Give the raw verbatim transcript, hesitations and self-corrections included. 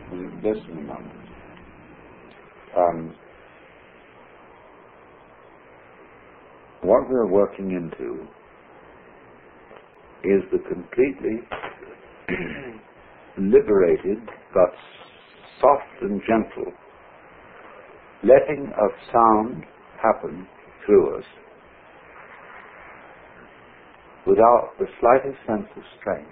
Listen a moment. Um, what we're working into is the completely liberated but soft and gentle letting of sound happen through us without the slightest sense of strain.